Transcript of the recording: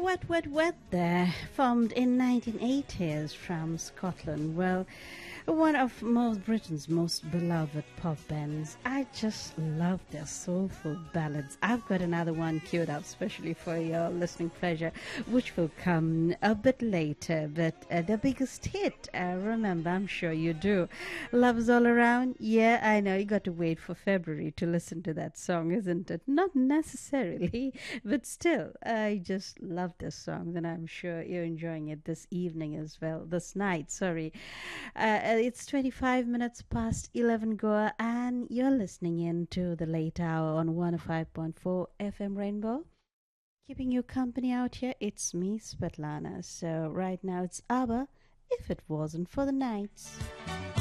Wet, Wet, Wet there, formed in 1980s from Scotland. Well, one of most Britain's most beloved pop bands. I just love their soulful ballads. I've got another one queued up especially for your listening pleasure, which will come a bit later. But the biggest hit, remember, I'm sure you do. Love's All Around? Yeah, I know. You got to wait for February to listen to that song, isn't it? Not necessarily, but still, I just love this song, and I'm sure you're enjoying it this evening as well. This night, sorry. It's 25 minutes past 11 Goa, and you're listening in to the late hour on 105.4 FM Rainbow. Keeping you company out here, it's me, Svetlana. So right now it's ABBA, If It Wasn't for the Nights.